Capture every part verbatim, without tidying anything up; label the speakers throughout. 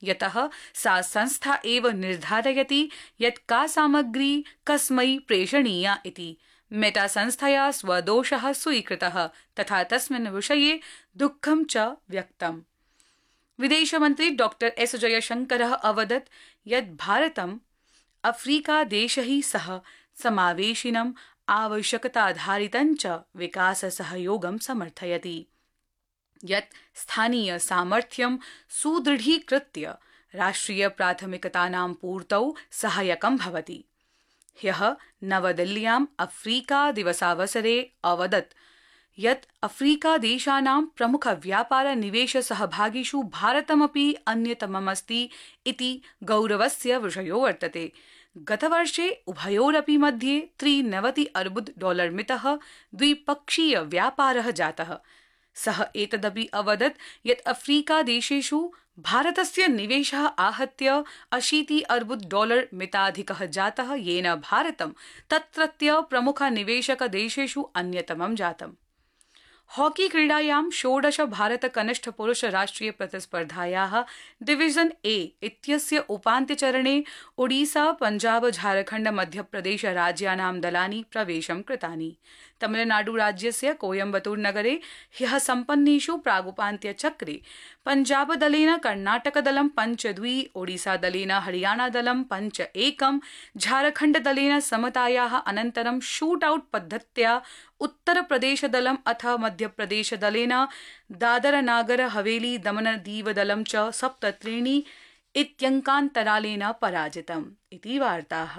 Speaker 1: यतः सा संस्था एव निर्धारयति यत् का सामग्री कस्मै प्रेषणीया इति। मेटा संस्थया स्वदोषः स्वीकृतः तथा तस्मिन् विषये दुःखं च व्यक्तम्। विदेशमन्त्री डॉक्टर एस जयशंकरः अवदत् यत् भारतम् अफ्रीकादेशैः सह समावेशिनम् आवश्यकताधारितं च विकाससहयोगं समर्थयति, यत् स्थानीय सामर्थ्यं सुदृढीकृत्य राष्ट्रिय प्राथमिकतानां पूर्तौ सहायकं भवति। ह्यः नवदिल्ल्याम् अफ्रीका दिवसावसरे अवदत् यत् अफ्रीकादेशानां प्रमुख व्यापार निवेश सहभागिषु भारतमपि अन्यतममस्ति इति गौरवस्य विषयो वर्तते। गतवर्षे उभयोरपि मध्ये त्रिनवति अर्बुद डॉलर मितः द्विपक्षीय व्यापारः जातः। सः एतदपि अवदत् यत् अफ्रीकादेशेषु भारतस्य निवेशः आहत्य अशीति अर्बुद डॉलर मिताधिकः जातः, येन भारतं तत्रत्य प्रमुख निवेशक देशेषु अन्यतमं जातम्। हॉकी क्रीडायां षोडश भारत कनिष्ठ पुरुष राष्ट्रिय प्रतिस्पर्धायाः डिविजन ए इत्यस्य उपान्त्यचरणे ओडिसा, पंजाब, झारखण्ड, मध्यप्रदेश राज्यानां दलानि प्रवेशं कृतानि। तमिलनाडु राज्यस्य कोयम्बतूर नगरे ह्यः सम्पन्नेषु प्रागुपान्त्यचक्रे पंजाब दलेन कर्णाटक दलं पंच द्वि, ओडिसा दलेन हरियाणा दलं पंच एकं, झारखण्ड दलेन समतायाः अनन्तरं शूट आउट पद्धत्या उत्तर प्रदेश दलम् अथ मध्यप्रदेश दलेन दादर नागर हवेली दमन दीव दलं च सप्त त्रीणि इत्यङ्कान्तरालेन पराजितम् इति वार्ताः।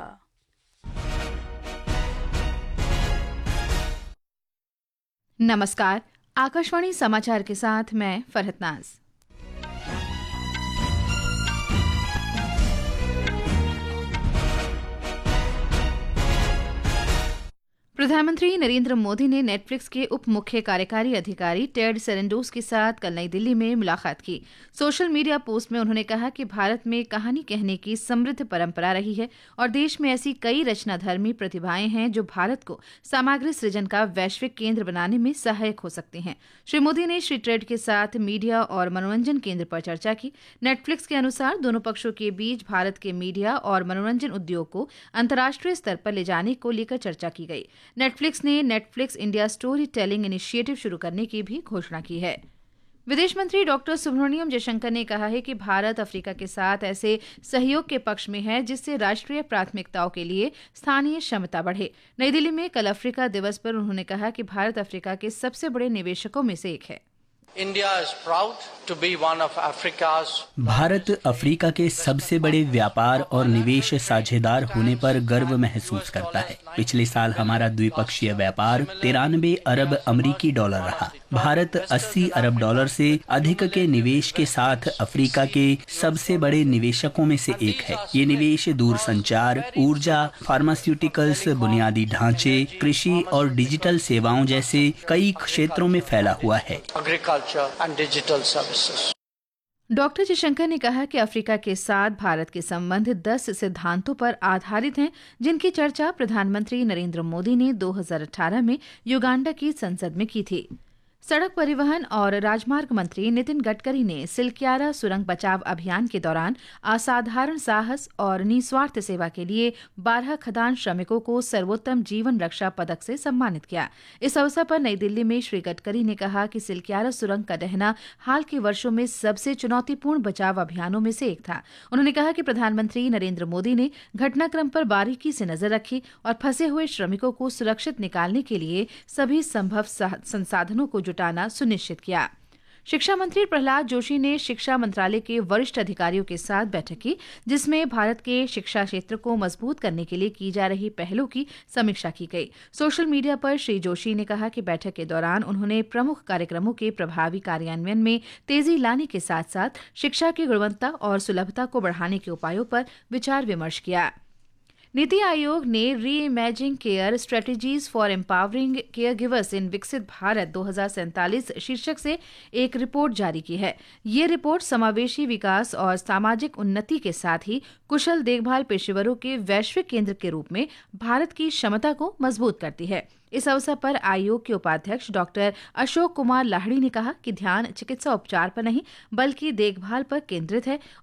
Speaker 2: नमस्कार, आकाशवाणी समाचार के साथ मैं फरहत नाज। प्रधानमंत्री नरेंद्र मोदी ने नेटफ्लिक्स के उप मुख्य कार्यकारी अधिकारी टेड सेरेंडोस के साथ कल नई दिल्ली में मुलाकात की। सोशल मीडिया पोस्ट में उन्होंने कहा कि भारत में कहानी कहने की समृद्ध परंपरा रही है और देश में ऐसी कई रचनाधर्मी प्रतिभाएं हैं जो भारत को सामग्री सृजन का वैश्विक केंद्र बनाने में सहायक हो सकते हैं। श्री मोदी ने श्री टेड के साथ मीडिया और मनोरंजन केंद्र पर चर्चा की। नेटफ्लिक्स के अनुसार दोनों पक्षों के बीच भारत के मीडिया और मनोरंजन उद्योग को अंतर्राष्ट्रीय स्तर पर ले जाने को लेकर चर्चा की गई। नेटफ्लिक्स ने Netflix India story telling initiative शुरू करने की भी घोषणा की है। विदेश मंत्री डॉक्टर सुब्रमण्यम जयशंकर ने कहा है कि भारत अफ्रीका के साथ ऐसे सहयोग के पक्ष में है जिससे राष्ट्रीय प्राथमिकताओं के लिए स्थानीय क्षमता बढ़े। नई दिल्ली में कल अफ्रीका दिवस पर उन्होंने कहा कि भारत अफ्रीका के सबसे बड़े निवेशकों में से एक है।
Speaker 3: India is proud to be one of Africa's
Speaker 4: Bharat Africa के सबसे बड़े व्यापार और निवेश साझेदार होने पर गर्व महसूस करता है। पिछले साल हमारा द्विपक्षीय व्यापार तिरानवे अरब अमरीकी डॉलर रहा। भारत अस्सी अरब डॉलर से अधिक के निवेश के साथ अफ्रीका के सबसे बड़े निवेशकों में से एक है। ये निवेश दूरसंचार, ऊर्जा, फार्मास्यूटिकल्स, बुनियादी ढांचे, कृषि और डिजिटल सेवाओं जैसे कई क्षेत्रों में फैला हुआ है।
Speaker 3: and digital services.
Speaker 2: Doctor Jaishankar ने कहा कि अफ्रीका के साथ भारत के संबंध दस सिद्धांतों पर आधारित हैं, जिनकी चर्चा प्रधानमंत्री नरेंद्र मोदी ने दो हज़ार अठारह में युगांडा की संसद में की थी। सड़क परिवहन और राजमार्ग मंत्री नितिन गडकरी ने सिलक्यारा सुरंग बचाव अभियान के दौरान असाधारण साहस और निस्वार्थ सेवा के लिए बारह खदान श्रमिकों को सर्वोत्तम जीवन रक्षा पदक से सम्मानित किया। इस अवसर पर नई दिल्ली में श्री गडकरी ने कहा कि सिलक्यारा सुरंग का ढहना हाल के वर्षों में सबसे चुनौतीपूर्ण बचाव अभियानों में से एक था। उन्होंने कहा कि प्रधानमंत्री नरेंद्र मोदी ने घटनाक्रम पर बारीकी से नजर रखी और फंसे हुए श्रमिकों को सुरक्षित निकालने के लिए सभी संभव संसाधनों को जुटाना सुनिश्चित किया। शिक्षा मंत्री प्रहलाद जोशी ने शिक्षा मंत्रालय के वरिष्ठ अधिकारियों के साथ बैठक की, जिसमें भारत के शिक्षा क्षेत्र को मजबूत करने के लिए की जा रही पहलों की समीक्षा की गई। सोशल मीडिया पर श्री जोशी ने कहा कि बैठक के दौरान उन्होंने प्रमुख कार्यक्रमों के प्रभावी कार्यान्वयन में तेजी लाने के साथ साथ शिक्षा की गुणवत्ता और सुलभता को बढ़ाने के उपायों पर विचार विमर्श किया। नीति आयोग ने री imaging care strategies for empowering care givers इन विकसित भारत दो हज़ार सैंतालीस शीर्षक से एक रिपोर्ट जारी की है। ये रिपोर्ट समावेशी विकास और सामाजिक उन्नति के साथ ही कुशल देखभाल पेशेवरों के वैश्विक केंद्र के रूप में भारत की क्षमता को मजबूत करती है। इस अवसर पर आयोग के उपाध्यक्ष डॉक्टर अशोक कुमार लाहिड़ी ने कहा कि ध्यान चिकित्सा उपचार पर नहीं बल्कि देखभाल पर केंद्रित है